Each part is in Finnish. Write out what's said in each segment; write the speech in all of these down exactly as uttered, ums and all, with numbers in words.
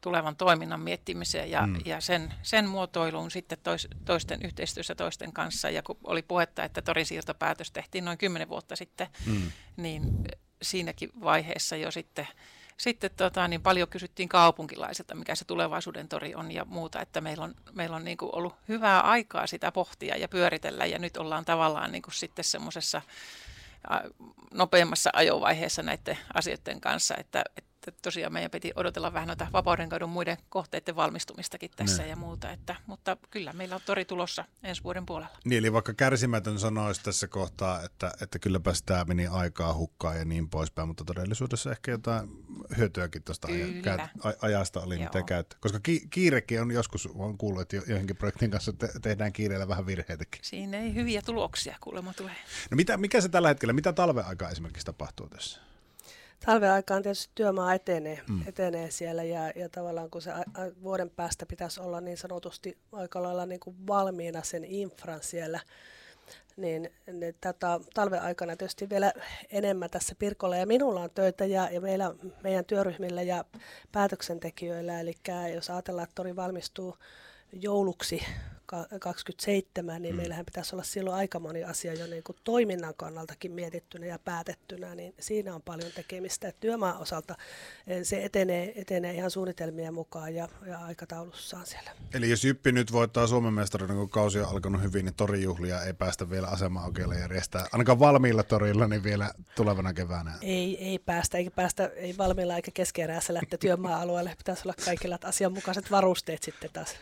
tulevan toiminnan miettimiseen ja, Mm. ja sen, sen muotoiluun sitten tois, toisten yhteistyössä toisten kanssa. Ja kun oli puhetta, että torin siirtopäätös tehtiin noin kymmenen vuotta sitten, Mm. niin siinäkin vaiheessa jo sitten, sitten tota, niin paljon kysyttiin kaupunkilaisilta, mikä se tulevaisuuden tori on ja muuta, että meillä on, meillä on niin kuin ollut hyvää aikaa sitä pohtia ja pyöritellä ja nyt ollaan tavallaan niin kuin sitten semmoisessa nopeammassa ajovaiheessa näiden asioiden kanssa, että, että tosiaan meidän piti odotella vähän noita Vapaudenkadun muiden kohteiden valmistumistakin tässä ne. ja muuta, että, mutta kyllä meillä on tori tulossa ensi vuoden puolella. Niin, eli vaikka kärsimätön sanoisi tässä kohtaa, että, että kylläpäs tämä meni aikaa hukkaan ja niin poispäin, mutta todellisuudessa ehkä jotain hyötyäkin tuosta aja, ajasta oli niitä käyttää. Koska ki, kiirekin on joskus, olen kuullut, että joihinkin projektin kanssa te, tehdään kiireellä vähän virheitäkin. Siinä ei hyviä tuloksia kuulemma tulee. No mitä, mikä se tällä hetkellä, mitä talven aikaa esimerkiksi tapahtuu tässä? Talven aikaan tietysti työmaa etenee, Mm. etenee siellä ja, ja tavallaan kun se a, a, vuoden päästä pitäisi olla niin sanotusti aika lailla niin kuin valmiina sen infran siellä, niin ne, tätä, talven aikana tietysti vielä enemmän tässä Pirkolla ja minulla on töitä ja, ja meillä, meidän työryhmillä ja päätöksentekijöillä, eli jos ajatellaan, että tori valmistuu jouluksi kaksikymmentäseitsemän, niin mm. meillähän pitäisi olla silloin aika moni asia jo niin kuin toiminnan kannaltakin mietittynä ja päätettynä, niin siinä on paljon tekemistä. Et työmaan osalta se etenee, etenee ihan suunnitelmien mukaan ja, ja aikataulussaan siellä. Eli jos Jyppi nyt voittaa Suomen mestaruuden, kun kausi on alkanut hyvin, niin torijuhlia ei päästä vielä asema-aukeilla järjestää. Ainakaan valmiilla torilla, niin vielä tulevana keväänä. Ei, ei päästä, eikä päästä ei valmiilla eikä keskeeräisellä, että työmaa-alueelle pitäisi olla kaikilla asianmukaiset varusteet sitten taas.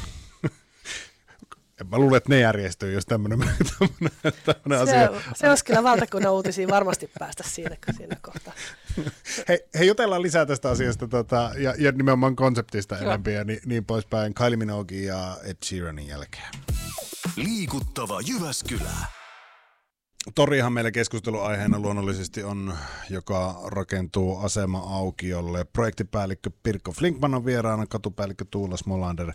Mä luulen, että ne järjestyy, jos tämmöinen asia. Se olisi kyllä valtakunnan uutisia varmasti päästä siinä, siinä kohtaa. Hei, hei, jutellaan lisää tästä asiasta tota, ja, ja nimenomaan konseptista enemmän ja niin, niin poispäin Kylie Minoguein ja Ed Sheeranin jälkeen. Liikuttava Jyväskylä. Torihan meillä keskusteluaiheena luonnollisesti on, joka rakentuu asema-aukiolle. Projektipäällikkö Pirkko Flinkman on vieraana, katupäällikkö Tuula Smolander.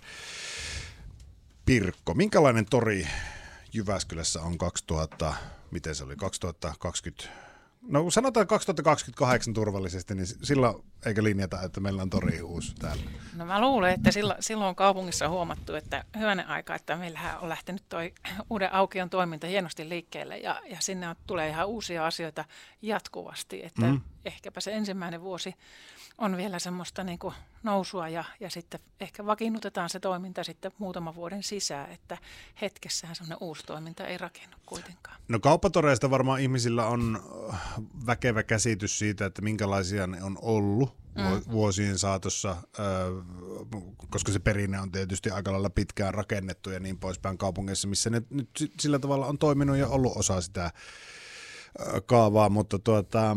Pirkko, minkälainen tori Jyväskylässä on kaksituhatta, miten se oli, kaksituhattakaksikymmentä, no sanotaan kaksituhattakaksikymmentäkahdeksan turvallisesti, niin silloin eikä linjata, että meillä on tori uusi täällä? No mä luulen, että silloin, silloin on kaupungissa huomattu, että hyvänen aika, että meillähän on lähtenyt toi uuden aukion toiminta hienosti liikkeelle ja, ja sinne on, tulee ihan uusia asioita jatkuvasti, että mm. ehkäpä se ensimmäinen vuosi on vielä semmoista niin kuin nousua ja, ja sitten ehkä vakiinnutetaan se toiminta sitten muutaman vuoden sisään, että hetkessään semmoinen uusi toiminta ei rakennu kuitenkaan. No kauppatoreista varmaan ihmisillä on väkevä käsitys siitä, että minkälaisia ne on ollut mm. vuosien saatossa, koska se perinne on tietysti aika lailla pitkään rakennettu ja niin poispäin kaupungeissa, missä ne nyt sillä tavalla on toiminut ja ollut osa sitä kaavaa, mutta tuota...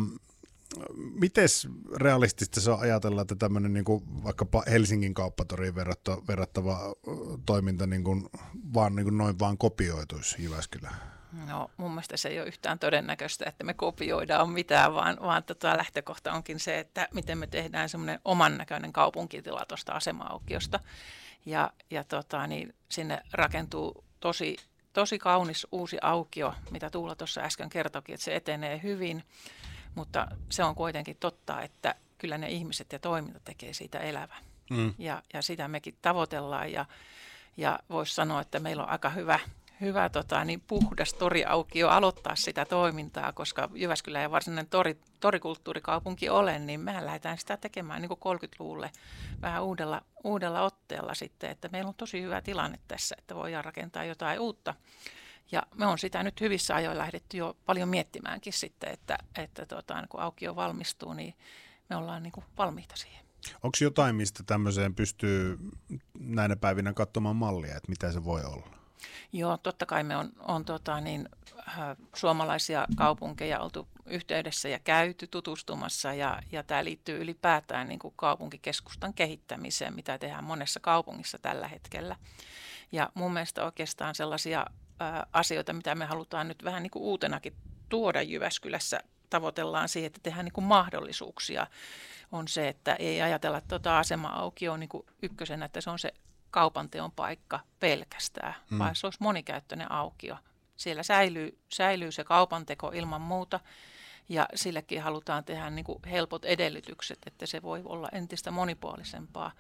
Mites realistista se on ajatella, että tämmöinen niin kuin vaikkapa Helsingin kauppatoriin verrattava, verrattava toiminta niin kuin vaan, niin kuin noin vaan kopioituisi Jyväskylään? No mun mielestä se ei ole yhtään todennäköistä, että me kopioidaan mitään, vaan, vaan tota lähtökohta onkin se, että miten me tehdään semmoinen oman näköinen kaupunkitila tuosta asema-aukiosta. Ja, ja tota, niin sinne rakentuu tosi, tosi kaunis uusi aukio, mitä Tuula tuossa äsken kertoikin, että se etenee hyvin. Mutta se on kuitenkin totta, että kyllä ne ihmiset ja toiminta tekee siitä elävän. Mm. Ja, ja sitä mekin tavoitellaan ja, ja voisi sanoa, että meillä on aika hyvä, hyvä tota, niin puhdas toriaukio aloittaa sitä toimintaa, koska Jyväskylä ei varsinainen tori, torikulttuurikaupunki ole, niin mehän lähdetään sitä tekemään niin kuin kolmekymmentäluvulle vähän uudella, uudella otteella sitten, että meillä on tosi hyvä tilanne tässä, että voidaan rakentaa jotain uutta. Ja me on sitä nyt hyvissä ajoin lähdetty jo paljon miettimäänkin sitten, että, että tuota, kun aukio valmistuu, niin me ollaan niin kuin valmiita siihen. Onko jotain, mistä tämmöiseen pystyy näinä päivinä katsomaan mallia, että mitä se voi olla? Joo, totta kai me on, on tota, niin, äh, suomalaisia kaupunkeja oltu yhteydessä ja käyty tutustumassa ja, ja tämä liittyy ylipäätään niin kuin kaupunkikeskustan kehittämiseen, mitä tehdään monessa kaupungissa tällä hetkellä. Ja mun mielestä oikeastaan sellaisia asioita, mitä me halutaan nyt vähän niin kuin uutenakin tuoda Jyväskylässä, tavoitellaan siihen, että tehdään niin kuin mahdollisuuksia, on se, että ei ajatella tuota asema-aukioon niin kuin ykkösenä, että se on se kaupanteon paikka pelkästään, mm. vaan se olisi monikäyttöinen aukio. Siellä säilyy, säilyy se kaupanteko ilman muuta ja sillekin halutaan tehdä niin kuin helpot edellytykset, että se voi olla entistä monipuolisempaa